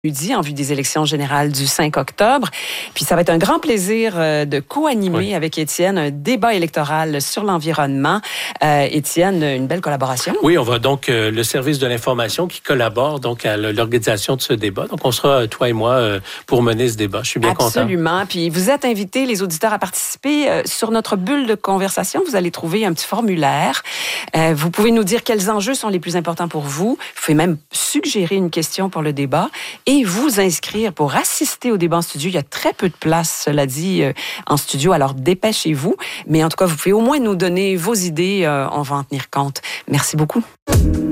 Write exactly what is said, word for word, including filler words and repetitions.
jeudi en vue des élections générales du cinq octobre. Puis ça va être un grand plaisir euh, de co-animer oui. avec Étienne un débat électoral sur l'environnement. Euh, Étienne, une belle collaboration. Oui, on va donc euh, le service de l'information qui collabore donc à l'organisation de ce débat. Donc on sera toi et moi euh, pour mener ce débat. Je suis bien Absolument. content. Absolument. Puis vous êtes invités les auditeurs à participer euh, sur notre bulle de conversation. Vous allez trouver un petit formulaire. Euh, vous pouvez nous dire quels enjeux sont les plus importants pour vous. Vous pouvez même suggérer une question pour le débat. Et vous inscrire pour assister au débat en studio. Il y a très peu de place, cela dit, euh, en studio, alors dépêchez-vous. Mais en tout cas, vous pouvez au moins nous donner vos idées. Euh, on va en tenir compte. Merci beaucoup.